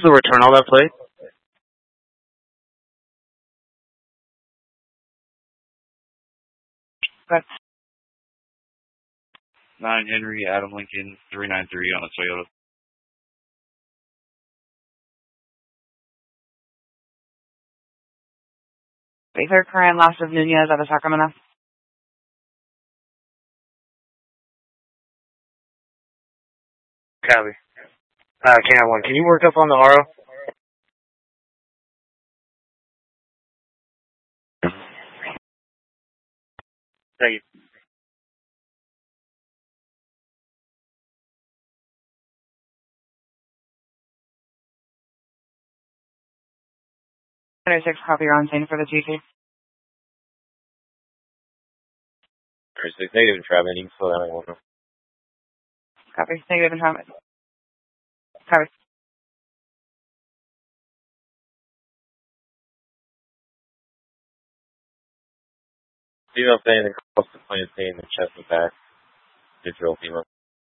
to return all that plate? But 9 Henry Adam Lincoln 393 on a Toyota. third current loss of Nunez out of Sacramento. Copy. Can 1. Can you work up on the RO? Thank you. Six, copy, you're on scene for the GT. 6 negative in traffic, you can slow down a little. Copy, negative in traffic. Copy. Female saying the close to point is saying the chest and back. Digital female.